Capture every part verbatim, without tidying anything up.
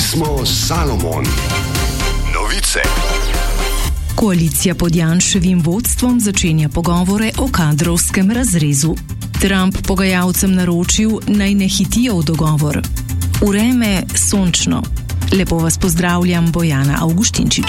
smo Salomon. Novice. Koalicija pod Janševim vodstvom začenja pogovore o kadrovskem razrezu. Trump pogajalcem naročil, naj ne hitijo v dogovor. Vreme sončno. Lepo vas pozdravljam, Bojana Avguštinčič.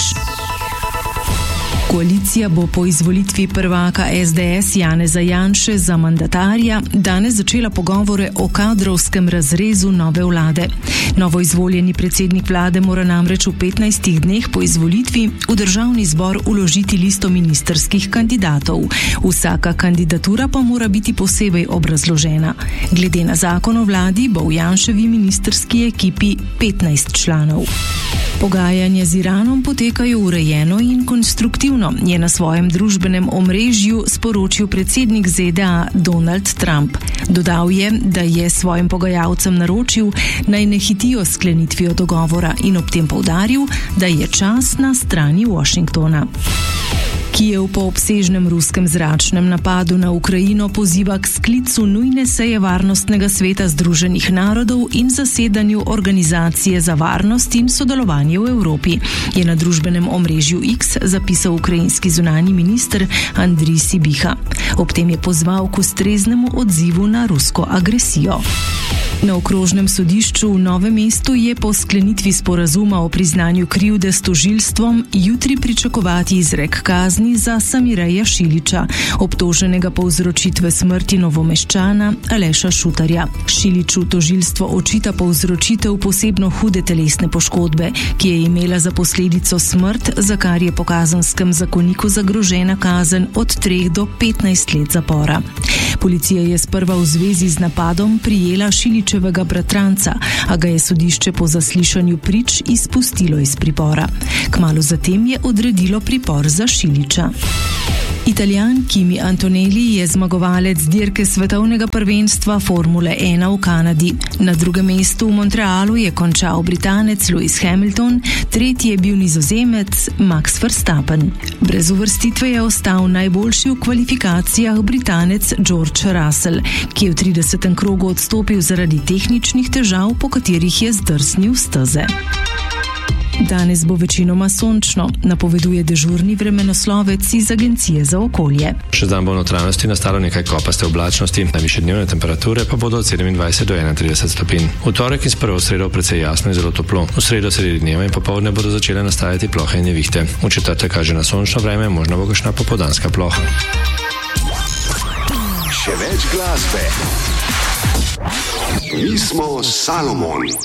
Koalicija bo po izvolitvi prvaka es de es Janeza Janše za mandatarja danes začela pogovore o kadrovskem razrezu nove vlade. Novoizvoljeni predsednik vlade mora namreč v petnajstih dneh po izvolitvi v državni zbor vložiti listo ministrskih kandidatov. Vsaka kandidatura pa mora biti posebej obrazložena. Glede na zakon o vladi bo v Janševi ministrski ekipi petnajst članov. Pogajanja z Iranom potekajo urejeno in konstruktivno, je na svojem družbenem omrežju sporočil predsednik ze de a Donald Trump. Dodal je, da je svojim pogajalcem naročil, naj ne hitijo s sklenitvijo dogovora in ob tem poudaril, da je čas na strani Washingtona. Kijev po obsežnem ruskem zračnem napadu na Ukrajino poziva k sklicu nujne seje Varnostnega sveta Združenih narodov in zasedanju Organizacije za varnost in sodelovanje v Evropi, je na družbenem omrežju X zapisal ukrajinski zunanji minister Andrij Sibiha. Ob tem je pozval k ustreznemu odzivu na rusko agresijo. Na okrožnem sodišču v Novem mestu je po sklenitvi sporazuma o priznanju krivde s tožilstvom jutri pričakovati izrek kazni za Samireja Šiliča, obtoženega povzročitve smrti Novomeščana Aleša Šutarja. Šiliču tožilstvo očita povzročitev posebno hude telesne poškodbe, ki je imela za posledico smrt, za kar je po kazenskem zakoniku zagrožena kazen od treh do petnajst let zapora. Policija je sprva v zvezi z napadom prijela Šiličevega bratranca, a ga je sodišče po zaslišanju prič izpustilo iz pripora. Kmalu zatem je odredilo pripor za Šiliča. Italijan Kimi Antonelli je zmagovalec dirke svetovnega prvenstva Formule ena v Kanadi. Na drugem mestu v Montrealu je končal Britanec Lewis Hamilton, tretji je bil Nizozemec Max Verstappen. Brez uvrstitve je ostal najboljši v kvalifikacijah Britanec George Russell, ki je v tridesetem krogu odstopil zaradi tehničnih težav, po katerih je zdrsnil steze. Danes bo večinoma sončno, napoveduje dežurni vremenoslovec iz Agencije za okolje. Še dan bo v notranjosti nastalo nekaj kopaste oblačnosti, najvišje dnevne temperature pa bodo od sedemindvajset do enaintrideset stopinj. V torek in s prvo sredo precej jasno in zelo toplo. V sredo sredi dneva in popoldne bodo začele nastajati plohe in nevihte. V četrtek kaže na sončno vreme, možno bo kakšna popoldanska ploha. Še več glasbe. Mi smo Salomon.